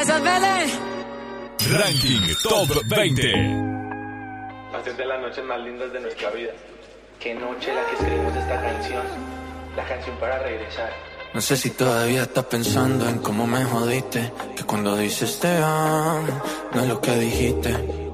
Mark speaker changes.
Speaker 1: Gracias, Belén.
Speaker 2: Ranking Top 20.
Speaker 3: Hacer de las noches más lindas de nuestra vida. Qué noche la que escribimos esta canción. La canción para regresar.
Speaker 4: No sé si todavía estás pensando en cómo me jodiste. Que cuando dices te amo, no es lo que dijiste.